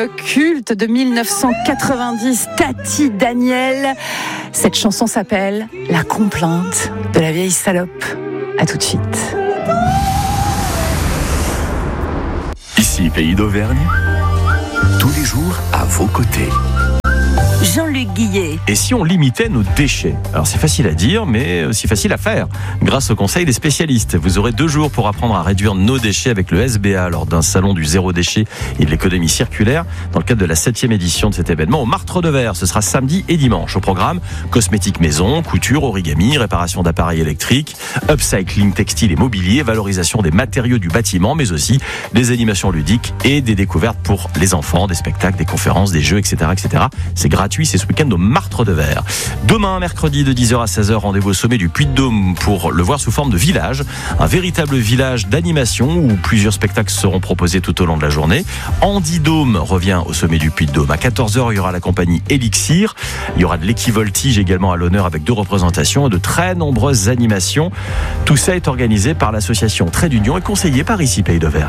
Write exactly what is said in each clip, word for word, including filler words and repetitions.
culte de mille neuf cent quatre-vingt-dix, Tati Daniel. Cette chanson s'appelle La complainte de la vieille salope. À tout de suite. Ici, Pays d'Auvergne, tous les jours à vos côtés. Jean-Luc Guillet. Et si on limitait nos déchets? Alors c'est facile à dire, mais aussi facile à faire. Grâce au conseil des spécialistes, vous aurez deux jours pour apprendre à réduire nos déchets avec le S B A lors d'un salon du zéro déchet et de l'économie circulaire dans le cadre de la septième édition de cet événement au Martre de Verre. Ce sera samedi et dimanche. Au programme, cosmétiques maison, couture, origami, réparation d'appareils électriques, upcycling textile et mobilier, valorisation des matériaux du bâtiment, mais aussi des animations ludiques et des découvertes pour les enfants, des spectacles, des conférences, des jeux, et cetera, et cetera. C'est gratuit. C'est ce week-end au Martre de Verre. Demain, mercredi, de dix heures à seize heures, rendez-vous au sommet du Puy-de-Dôme pour le voir sous forme de village. Un véritable village d'animation où plusieurs spectacles seront proposés tout au long de la journée. Andy Dôme revient au sommet du Puy-de-Dôme. À quatorze heures, il y aura la compagnie Elixir. Il y aura de l'équivoltige également à l'honneur avec deux représentations et de très nombreuses animations. Tout ça est organisé par l'association Trait d'Union et conseillé par ici Pays d'Auvergne.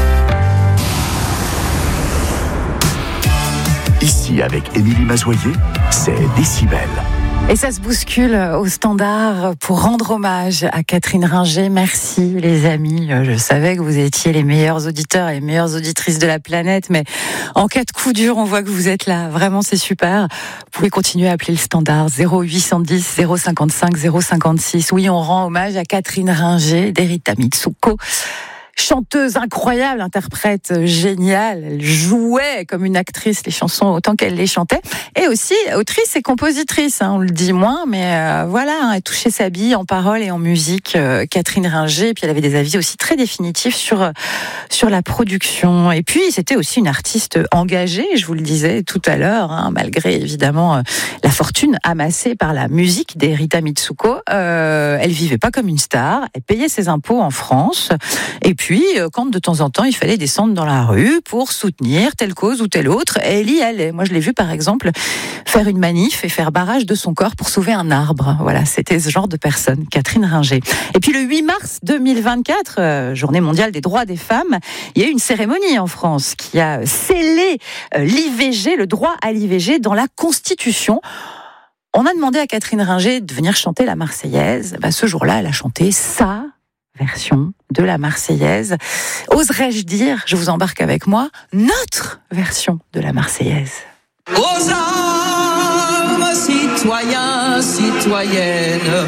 Ici, avec Émilie Mazoyer, c'est Décibel. Et ça se bouscule au standard pour rendre hommage à Catherine Ringer. Merci les amis. Je savais que vous étiez les meilleurs auditeurs et les meilleures auditrices de la planète, mais en cas de coup dur, on voit que vous êtes là. Vraiment, c'est super. Vous pouvez continuer à appeler le standard zéro huit cent dix zéro cinquante-cinq zéro cinquante-six. Oui, on rend hommage à Catherine Ringer d'Erita Mitsuko. Chanteuse incroyable, interprète géniale, elle jouait comme une actrice les chansons autant qu'elle les chantait, et aussi autrice et compositrice, hein, on le dit moins, mais euh, voilà, hein, elle touchait sa bille en paroles et en musique, euh, Catherine Ringer, et puis elle avait des avis aussi très définitifs sur, euh, sur la production, et puis c'était aussi une artiste engagée, je vous le disais tout à l'heure, hein, malgré évidemment euh, la fortune amassée par la musique d'Erita Mitsuko, euh, elle vivait pas comme une star, elle payait ses impôts en France, et puis Puis, quand de temps en temps, il fallait descendre dans la rue pour soutenir telle cause ou telle autre, elle y allait. Moi, je l'ai vu, par exemple, faire une manif et faire barrage de son corps pour sauver un arbre. Voilà, c'était ce genre de personne, Catherine Ringer. Et puis, le huit mars deux mille vingt-quatre, euh, journée mondiale des droits des femmes, il y a eu une cérémonie en France qui a scellé euh, l'I V G, le droit à l'I V G dans la Constitution. On a demandé à Catherine Ringer de venir chanter la Marseillaise. Ben, ce jour-là, elle a chanté ça. Version de la Marseillaise. Oserais-je dire, je vous embarque avec moi, notre version de la Marseillaise. Aux armes, citoyens, citoyennes,